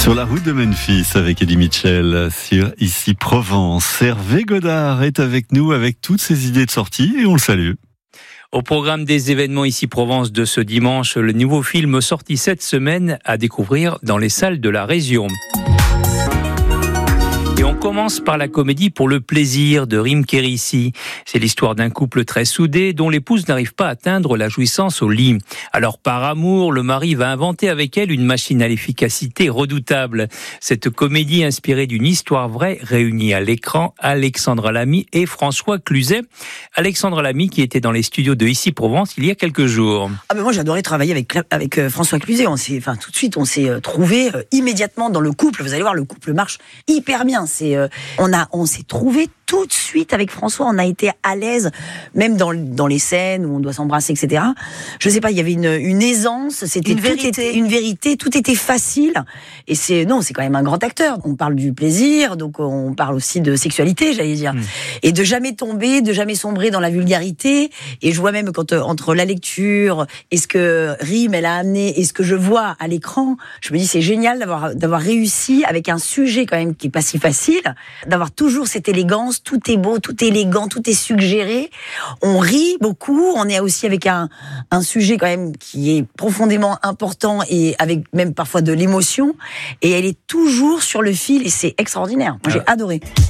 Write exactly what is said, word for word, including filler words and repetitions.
Sur la route de Memphis avec Eddie Mitchell sur Ici Provence. Hervé Godard est avec nous avec toutes ses idées de sortie et on le salue. Au programme des événements Ici Provence de ce dimanche, le nouveau film sorti cette semaine à découvrir dans les salles de la région. Et on commence par la comédie Pour le plaisir de Rim Kérissi. C'est l'histoire d'un couple très soudé dont l'épouse n'arrive pas à atteindre la jouissance au lit. Alors par amour, le mari va inventer avec elle une machine à l'efficacité redoutable. Cette comédie inspirée d'une histoire vraie réunit à l'écran Alexandra Lamy et François Cluzet. Alexandra Lamy qui était dans les studios de Ici Provence il y a quelques jours. Ah ben moi j'adorais travailler avec avec euh, François Cluzet. On s'est, enfin tout de suite on s'est euh, trouvé euh, immédiatement dans le couple. Vous allez voir, le couple marche hyper bien. C'est, euh, on a, on s'est trouvé tout de suite avec François. On a été à l'aise, même dans dans les scènes où on doit s'embrasser, et cetera. Je sais pas, il y avait une une aisance. C'était une tout vérité. était, une vérité. Tout était facile. Et c'est non, c'est quand même un grand acteur. On parle du plaisir, donc on parle aussi de sexualité, j'allais dire, mmh. et de jamais tomber, de jamais sombrer dans la vulgarité. Et je vois même quand euh, entre la lecture et ce que Rim elle a amené et ce que je vois à l'écran, je me dis c'est génial d'avoir d'avoir réussi avec un sujet quand même qui est pas si facile, d'avoir toujours cette élégance. Tout est beau, tout est élégant, tout est suggéré. On rit beaucoup. On est aussi avec un un sujet quand même qui est profondément important et avec même parfois de l'émotion. Et elle est toujours sur le fil et c'est extraordinaire. Moi, j'ai adoré.